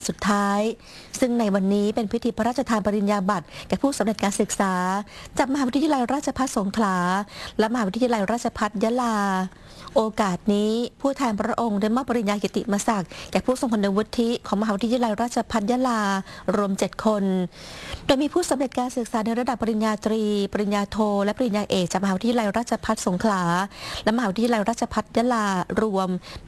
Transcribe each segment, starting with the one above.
สุดท้ายซึ่งในวันนี้เป็นพิธีพระราชทานปริญญาบัตรแก่ผู้สำเร็จการศึกษาจากมหาวิทยาลัยราชภัฏสงขลาและมหาวิทยาลัยราชภัฏยะลาโอกาสนี้ผู้แทนพระองค์ได้มอบปริญญากิตติมศักดิ์แก่ผู้ทรงคุณวุฒิของมหาวิทยาลัยราชภัฏยะลารวม7คนโดยมีผู้สำเร็จการศึกษาในระดับปริญญาตรีปริญญาโทและปริญญาเอกจากมหาวิทยาลัยราชภัฏสงขลาและมหาวิทยาลัยราชภัฏยะลารวม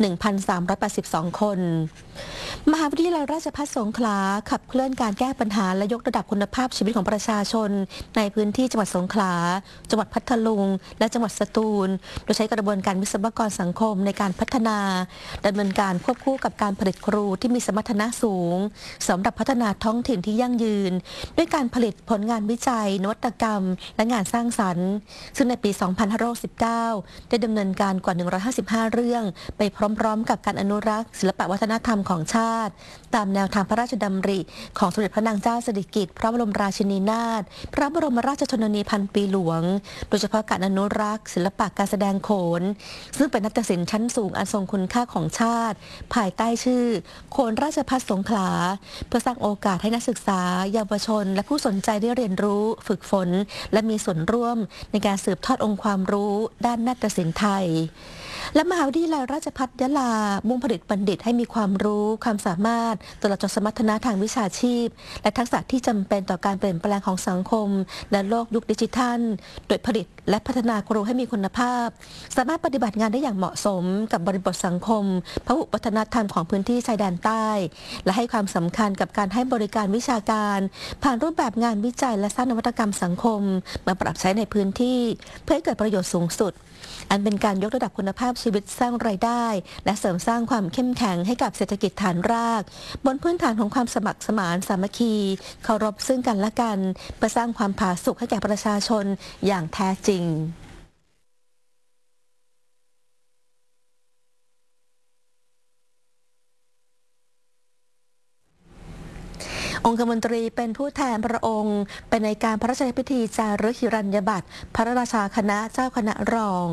1,382 คนมหาวิทยาลัยราชภัฏสงขลาขับเคลื่อนการแก้ปัญหาและยกระดับคุณภาพชีวิตของประชาชนในพื้นที่จังหวัดสงขลาจังหวัดพัทลุงและจังหวัดสตูลโดยใช้กระบวนการวิศวกรสังคมในการพัฒนาดำเนินการควบคู่กับการผลิตครูที่มีสมรรถนะสูงสำหรับพัฒนาท้องถิ่นที่ยั่งยืนด้วยการผลิตผลงานวิจัยนวัตกรรมและงานสร้างสรรค์ซึ่งในปี 2519 ได้ดำเนินการกว่า 155 เรื่องไปพร้อมๆกับการอนุรักษ์ศิลปวัฒนธรรมของชาติตามแนวทางพระราชดำริของสมเด็จพระนางเจ้าสิริกิติ์พระบรมราชินีนาถพระบรมราชชนนีพันปีหลวงโดยเฉพาะการอนุรักษ์ศิลปะการแสดงโขนซึ่งเป็นนาฏศิลป์ชั้นสูงอันทรงคุณค่าของชาติภายใต้ชื่อโขนราชภัฏสงขลาเพื่อสร้างโอกาสให้นักศึกษาเยาวชนและผู้สนใจได้เรียนรู้ฝึกฝนและมีส่วนร่วมในการสืบทอดองค์ความรู้ด้านนาฏศิลป์ไทยและมหาวิทยาลัยราชภัฏยะลามุ่งผลิตบัณฑิตให้มีความรู้ความสามารถตลอดจนสมรรถนะทางวิชาชีพและทักษะที่จำเป็นต่อการเปลี่ยนแปลงของสังคมและโลกยุคดิจิทัลโดยผลิตและพัฒนาครูให้มีคุณภาพสามารถปฏิบัติงานได้อย่างเหมาะสมกับบริบทสังคมพหุวัฒนธรรมของพื้นที่ชายแดนใต้และให้ความสำคัญกับการให้บริการวิชาการผ่านรูปแบบงานวิจัยและสร้างนวัตกรรมสังคมมาปรับใช้ในพื้นที่เพื่อให้เกิดประโยชน์สูงสุดอันเป็นการยกระดับคุณภาพชีวิตสร้างรายได้และเสริมสร้างความเข้มแข็งให้กับเศรษฐกิจฐานรากบนพื้นฐานของความสมัครสมานสามัคคีเคารพซึ่งกันและกันเพื่อสร้างความผาสุกให้แก่ประชาชนอย่างแท้จริงองคมนตรีเป็นผู้แทนพระองค์เป็นในการพระราชพิธีจารึกหิรัญญบัตรพระราชาคณะเจ้าคณะรอง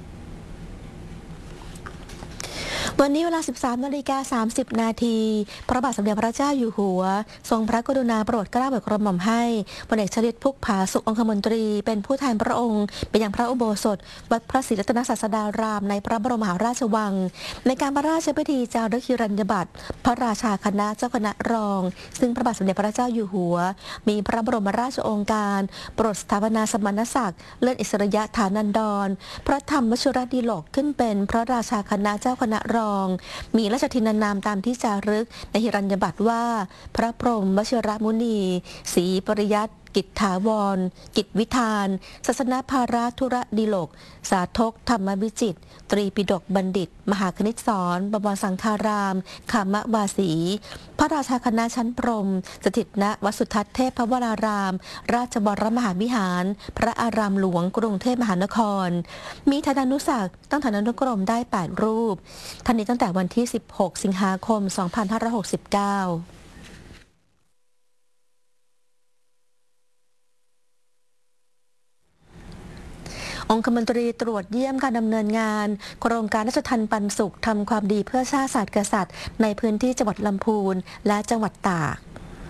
วันนี้เวลา 13:30 นาทีพระบาทสมเด็จพระเจ้าอยู่หัวทรงพระกรุณาโปรดเกล้าโปรดกระหม่อมให้พลเอกชลิตพุกผาสุกองคมนตรีเป็นผู้แทนพระองค์ไปยังพระอุโบสถวัดพระศรีรัตนศาสดารามในพระบรมมหาราชวังในการพระราชพิธีจารึกหิรัญญบัตรพระราชาคณะเจ้าคณะรองซึ่งพระบาทสมเด็จพระเจ้าอยู่หัวมีพระบรมราชโองการโปรดสถาปนาสมณศักดิ์เลื่อนอิสริยฐานันดรพระธรรมวชิรดิโลกขึ้นเป็นพระราชาคณะเจ้าคณะรองมีราชทินานามตามที่จารึกในหิรัญญบัตรว่าพระพรหมวชิรมุนีศรีปริยัติกิจถาวรกิจวิธานศาสนภาระธุระดิโลกสาธกธรรมวิจิตรตรีปิฎกบัณฑิตมหาคณิตศรบวรสังฆารามขามวาสีพระราชาคณะชั้นพรหมสถิตณวัดสุทัศน์เทพวรารามราชบรมมหาวิหารพระอารามหลวงกรุงเทพมหานครมีฐานานุศักดิ์ตั้งฐานานุกรมได้8รูปท่านนี้ตั้งแต่วันที่16 สิงหาคม 2569องคมนตรีตรวจเยี่ยมการดำเนินงานโครงการราชทัณฑ์ปันสุขทำความดีเพื่อชาติศาสตร์กษัตริย์ในพื้นที่จังหวัดลำพูนและจังหวัดตาก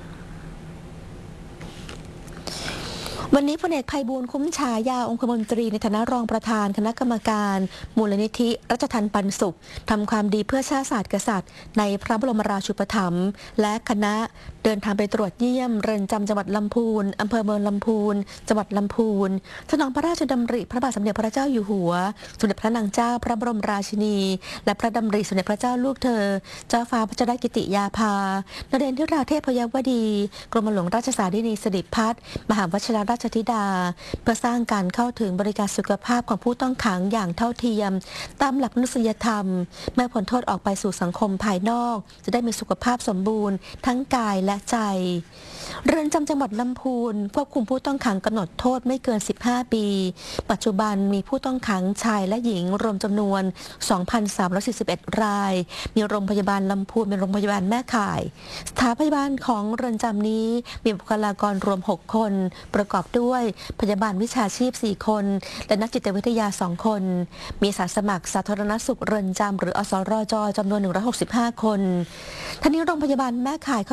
วันนี้พลเอกไพบูลย์คุ้มฉายาองคมนตรีในฐานะรองประธานคณะกรรมการมูลนิธิราชทัณฑ์ปันสุขทำความดีเพื่อชาติศาสตร์กษัตริย์ในพระบรมราชูปถัมภ์และคณะเดินทางไปตรวจเยี่ยมเรือนจำจังหวัดลำพูนอำเภอเมืองลำพูนจังหวัดลำพูนสนองพระราชดำริพระบาทสมเด็จพระเจ้าอยู่หัวสมเด็จพระนางเจ้าพระบรมราชินีและพระดำริสมเด็จพระเจ้าลูกเธอเจ้าฟ้าพัชรกิติยาภานเรนทราเทพยวดีกรมหลวงราชสารินีสิริพัฒน์มหาวชิรราชธิดาเพื่อสร้างการเข้าถึงบริการสุขภาพของผู้ต้องขังอย่างเท่าเทียมตามหลักมนุษยธรรมเมื่อพ้นโทษออกไปสู่สังคมภายนอกจะได้มีสุขภาพสมบูรณ์ทั้งกายและใจเรือนจำจังหวัดลำพูนควบคุมผู้ต้องขังกำหนดโทษไม่เกิน15 ปีปัจจุบันมีผู้ต้องขังชายและหญิงรวมจำนวน 2,341 รายมีโรงพยาบาลลำพูนเป็นโรงพยาบาลแม่ข่ายสถานพยาบาลของเรือนจำนี้มีบุคลากรรวม6 คนประกอบด้วยพยาบาลวิชาชีพ 4 คน และนักจิตวิทยา 2 คน มีอาสาสมัครสาธารณสุขเรือนจำหรืออสรจจำนวน 165 คนทั้งนี้โรงพยาบาลแม่ข่าย